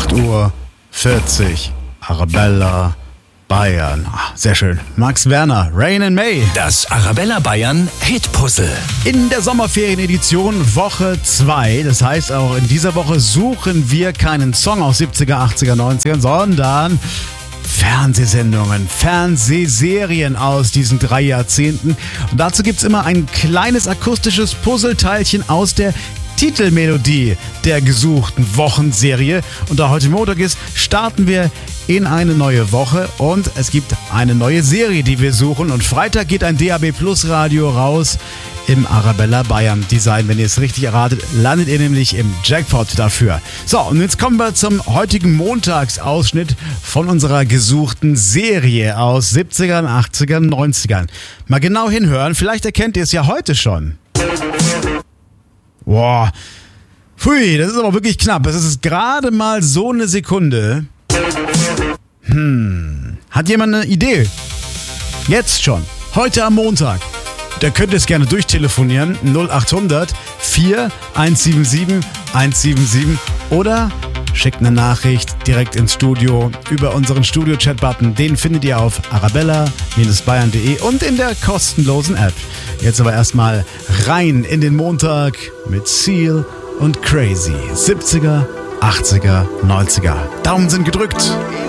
8:40 Uhr. Arabella Bayern. Sehr schön. Max Werner, Rain in May. Das Arabella Bayern Hitpuzzle. In der Sommerferienedition Woche 2. Das heißt, auch in dieser Woche suchen wir keinen Song aus 70er, 80er, 90ern, sondern Fernsehsendungen, Fernsehserien aus diesen 3 Jahrzehnten. Und dazu gibt's immer ein kleines akustisches Puzzleteilchen aus der Titelmelodie der gesuchten Wochenserie. Und da heute Montag ist, starten wir in eine neue Woche und es gibt eine neue Serie, die wir suchen. Und Freitag geht ein DAB Plus Radio raus im Arabella Bayern Design. Wenn ihr es richtig erratet, landet ihr nämlich im Jackpot dafür. So, und jetzt kommen wir zum heutigen Montagsausschnitt von unserer gesuchten Serie aus 70ern, 80ern, 90ern. Mal genau hinhören, vielleicht erkennt ihr es ja heute schon. Boah, pfui, das ist aber wirklich knapp. Es ist gerade mal so eine Sekunde. Hat jemand eine Idee? Jetzt schon, heute am Montag. Da könnt ihr es gerne durchtelefonieren. 0800 4177 177 oder schickt eine Nachricht direkt ins Studio über unseren Studio-Chat-Button. Den findet ihr auf arabella-bayern.de und in der kostenlosen App. Jetzt aber erstmal rein in den Montag mit Seal und Crazy. 70er, 80er, 90er. Daumen sind gedrückt.